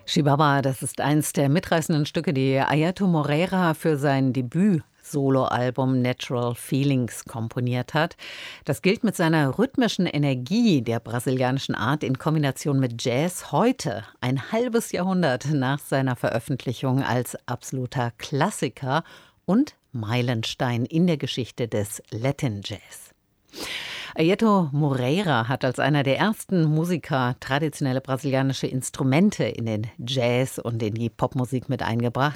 Chihuahua, das ist eins der mitreißenden Stücke, die Airto Moreira für sein Debüt-Soloalbum Natural Feelings komponiert hat. Das gilt mit seiner rhythmischen Energie der brasilianischen Art in Kombination mit Jazz heute, ein halbes Jahrhundert nach seiner Veröffentlichung, als absoluter Klassiker und Meilenstein in der Geschichte des Latin Jazz. Airto Moreira hat als einer der ersten Musiker traditionelle brasilianische Instrumente in den Jazz und in die Popmusik mit eingebracht.